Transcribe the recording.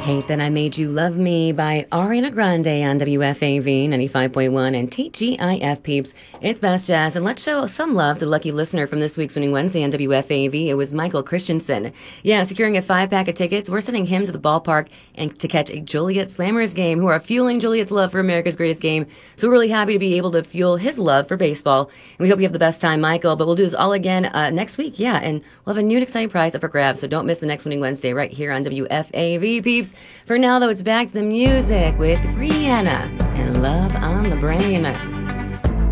Hate That I Made You Love Me by Ariana Grande on WFAV 95.1 and TGIF peeps. It's Best Jazz, and let's show some love to the lucky listener from this week's Winning Wednesday on WFAV. It was Michael Christensen. Yeah, securing a 5-pack of tickets. We're sending him to the ballpark and to catch a Joliet Slammers game, who are fueling Joliet's love for America's greatest game. So we're really happy to be able to fuel his love for baseball. And we hope you have the best time, Michael. But we'll do this all again next week. Yeah, and we'll have a new and exciting prize up for grabs. So don't miss the next Winning Wednesday right here on WFAV, peeps. For now, though, it's back to the music with Rihanna and Love on the Brain.